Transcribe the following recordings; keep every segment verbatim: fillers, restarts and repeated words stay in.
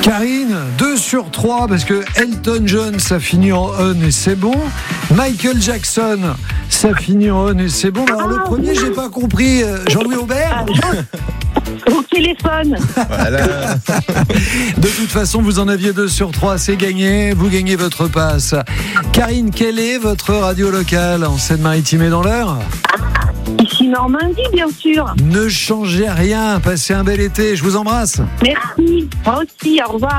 Karine, deux sur trois, parce que Elton John, ça finit en on et c'est bon. Michael Jackson, ça finit en on et c'est bon. Alors le premier, j'ai pas compris. Jean-Louis Aubert au téléphone. Voilà. De toute façon, vous en aviez deux sur trois, c'est gagné. Vous gagnez votre passe. Karine, quelle est votre radio locale en Seine-Maritime et dans l'Eure? Ici Normandie, bien sûr. Ne changez rien, passez un bel été. Je vous embrasse. Merci. Moi aussi, au revoir.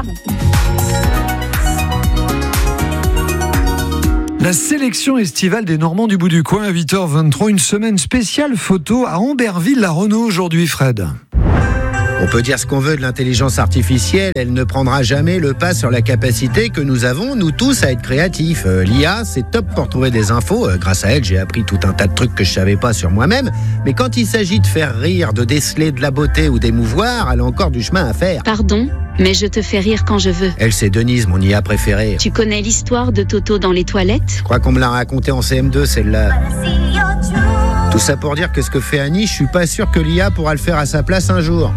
La sélection estivale des Normands du bout du coin à huit heures vingt-trois, une semaine spéciale photo à Amberville-la-Renault aujourd'hui, Fred. On peut dire ce qu'on veut de l'intelligence artificielle, elle ne prendra jamais le pas sur la capacité que nous avons, nous tous, à être créatifs. Euh, L'I A, c'est top pour trouver des infos. Euh, grâce à elle, j'ai appris tout un tas de trucs que je savais pas sur moi-même. Mais quand il s'agit de faire rire, de déceler de la beauté ou d'émouvoir, elle a encore du chemin à faire. Pardon, mais je te fais rire quand je veux. Elle, c'est Denise, mon I A préférée. Tu connais l'histoire de Toto dans les toilettes ? Je crois qu'on me l'a raconté en C M deux, celle-là. Tout ça pour dire que ce que fait Annie, je suis pas sûr que l'I A pourra le faire à sa place un jour.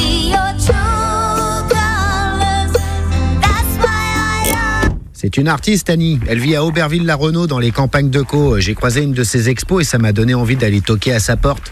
C'est une artiste, Annie. Elle vit à Auberville-la-Renault dans les campagnes de Caux. J'ai croisé une de ses expos et ça m'a donné envie d'aller toquer à sa porte.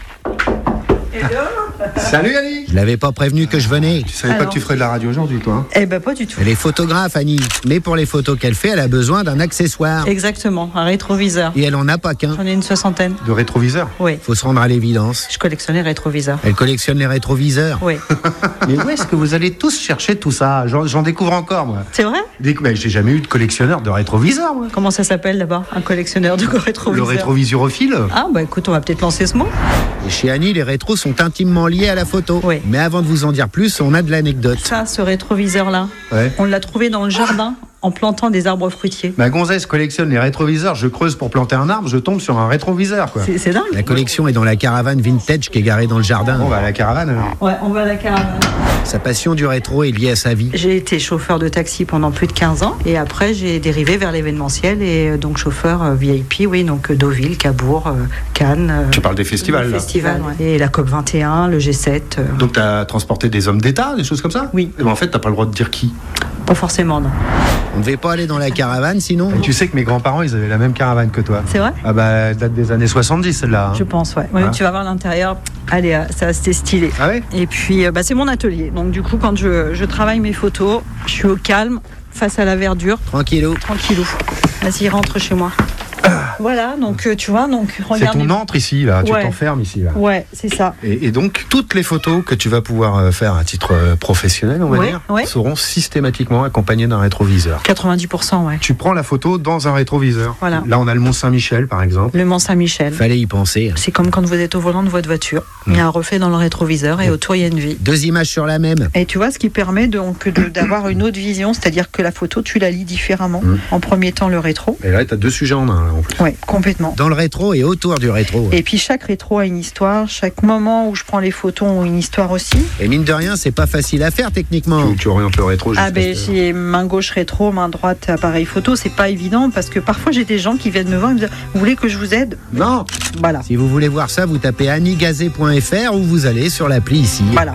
Salut Annie. Je l'avais pas prévenu que je venais. Tu savais Alors. pas que tu ferais de la radio aujourd'hui, toi hein? Eh ben pas du tout. Elle est photographe, Annie. Mais pour les photos qu'elle fait, elle a besoin d'un accessoire. Exactement, un rétroviseur. Et elle en a pas qu'un. J'en ai une soixantaine. De rétroviseurs? Oui. Faut se rendre à l'évidence. Je collectionne les rétroviseurs. Elle collectionne les rétroviseurs? Oui. Mais où est-ce que vous allez tous chercher tout ça? J'en, j'en découvre encore, moi. C'est vrai? Dès, mais j'ai jamais eu de collectionneur de rétroviseurs, moi. Comment ça s'appelle d'abord? Un collectionneur de rétroviseurs? Le rétrovisorophile? Ah bah écoute, on va peut-être lancer ce mot. Et chez Annie, les rétros sont intimement liés à la photo. Oui. Mais avant de vous en dire plus, on a de l'anecdote. Ça, ce rétroviseur-là, ouais. On l'a trouvé dans le jardin en plantant des arbres fruitiers. Ma gonzesse collectionne les rétroviseurs, je creuse pour planter un arbre, je tombe sur un rétroviseur, quoi. C'est, c'est dingue. La collection est dans la caravane vintage qui est garée dans le jardin. On va à la caravane, alors. Ouais, on va à la caravane. Sa passion du rétro est liée à sa vie. J'ai été chauffeur de taxi pendant plus de quinze ans et après j'ai dérivé vers l'événementiel et donc chauffeur V I P, oui, donc Deauville, Cabourg, Cannes. Tu parles des festivals, là. Festivals, ouais. Et la COP vingt et un, le G sept. Donc t'as transporté des hommes d'État, des choses comme ça? Oui. Et ben en fait, t'as pas le droit de dire qui? Pas forcément, non. On ne devait pas aller dans la caravane sinon? Et tu sais que mes grands-parents, ils avaient la même caravane que toi. C'est vrai? Ah bah, elle date des années soixante-dix, celle-là. Hein. Je pense, ouais. ouais ah. Tu vas voir l'intérieur. Allez, ça, c'était stylé. Ah ouais? Et puis, bah, c'est mon atelier. Donc, du coup, quand je, je travaille mes photos, je suis au calme, face à la verdure. Tranquillou. Tranquillou. Vas-y, rentre chez moi. Voilà, donc tu vois, donc regarde. C'est ton antre ici, là. Tu ouais. t'enfermes ici, là. Ouais, c'est ça. Et, et donc, toutes les photos que tu vas pouvoir faire à titre professionnel, on va ouais, dire, ouais. seront systématiquement accompagnées d'un rétroviseur. quatre-vingt-dix pour cent, ouais. Tu prends la photo dans un rétroviseur. Voilà. Là, on a le Mont Saint-Michel, par exemple. Le Mont Saint-Michel. Fallait y penser. C'est comme quand vous êtes au volant de votre voiture. Mmh. Il y a un reflet dans le rétroviseur et mmh. autour, il y a une vie. Deux images sur la même. Et tu vois, ce qui permet donc de, d'avoir une autre vision, c'est-à-dire que la photo, tu la lis différemment. Mmh. En premier temps, le rétro. Et là, tu as deux sujets en un, là, en plus. Oui, complètement. Dans le rétro et autour du rétro. Et puis chaque rétro a une histoire, chaque moment où je prends les photos a une histoire aussi. Et mine de rien, c'est pas facile à faire techniquement. Tu, tu orientes le rétro. Ah ben j'ai main gauche rétro, main droite appareil photo, c'est pas évident parce que parfois j'ai des gens qui viennent me voir et me disent vous voulez que je vous aide? Non. Voilà. Si vous voulez voir ça, vous tapez annie gazet point f r ou vous allez sur l'appli ici. Voilà.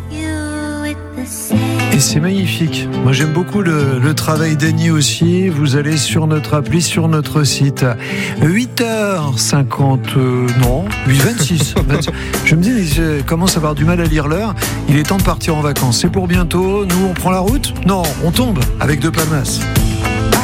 Et c'est magnifique. Moi, j'aime beaucoup le, le travail d'Annie aussi. Vous allez sur notre appli, sur notre site. huit heures cinquante, euh, non, huit heures vingt-six. Je me dis, je commence à avoir du mal à lire l'heure. Il est temps de partir en vacances. C'est pour bientôt. Nous, on prend la route? Non, on tombe avec De Palmas.